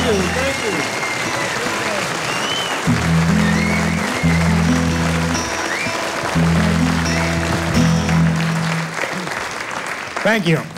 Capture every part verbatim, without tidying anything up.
you. Thank you. Thank you.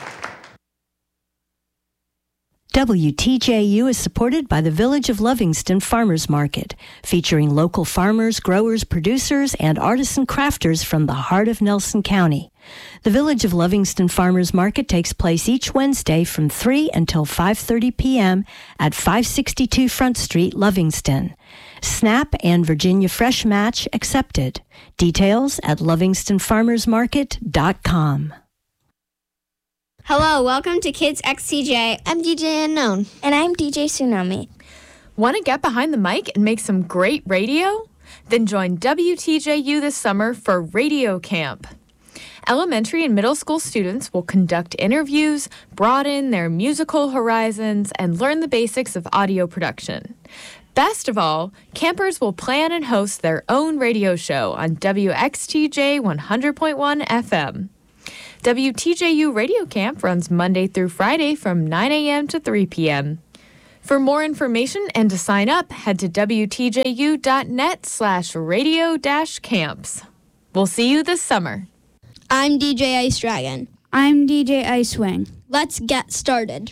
W T J U is supported by the Village of Lovingston Farmers Market, featuring local farmers, growers, producers, and artisan crafters from the heart of Nelson County. The Village of Lovingston Farmers Market takes place each Wednesday from three until five thirty p.m. at five sixty-two Front Street, Lovingston. SNAP and Virginia Fresh Match accepted. Details at lovingston farmers market dot com. Hello, welcome to Kids X T J. I'm D J Unknown. And I'm D J Tsunami. Want to get behind the mic and make some great radio? Then join W T J U this summer for Radio Camp. Elementary and middle school students will conduct interviews, broaden their musical horizons, and learn the basics of audio production. Best of all, campers will plan and host their own radio show on W X T J one hundred point one F M. W T J U Radio Camp runs Monday through Friday from nine a.m. to three p.m. For more information and to sign up, head to W T J U dot net slash radio dash camps. We'll see you this summer. I'm D J Ice Dragon. I'm D J Icewing. Let's get started.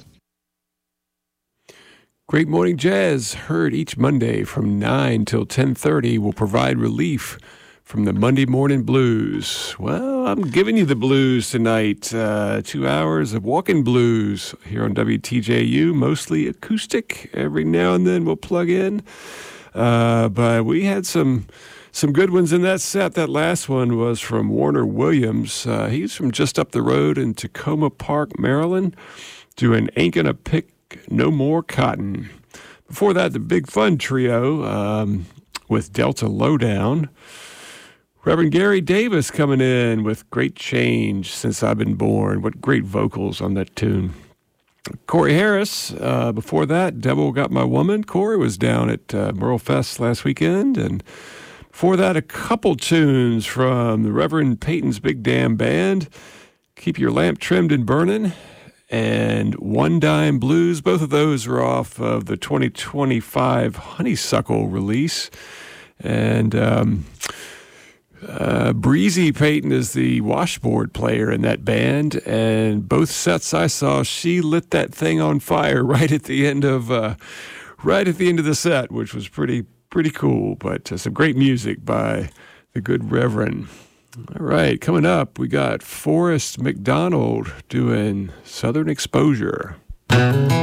Great Morning Jazz, heard each Monday from nine till ten thirty, will provide relief from the Monday morning blues. Well, I'm giving you the blues tonight. Uh, two hours of walking blues here on W T J U, mostly acoustic. Every now and then we'll plug in. Uh, but we had some some good ones in that set. That last one was from Warner Williams. Uh, he's from just up the road in Tacoma Park, Maryland, doing Ain't Gonna Pick No More Cotton. Before that, the Big Fun Trio um, with Delta Lowdown. Reverend Gary Davis coming in with Great Change Since I've Been Born. What great vocals on that tune. Corey Harris, uh, before that, Devil Got My Woman. Corey was down at uh, Merle Fest last weekend. And before that, a couple tunes from the Reverend Peyton's Big Damn Band. Keep Your Lamp Trimmed and Burning. And One Dime Blues. Both of those are off of the twenty twenty-five Honeysuckle release. And um, uh, Breezy Peyton is the washboard player in that band. And both sets I saw, she lit that thing on fire right at the end of uh, right at the end of the set, which was pretty pretty cool. But uh, some great music by the good Reverend. All right, coming up, we got Forrest McDonald doing Southern Exposure.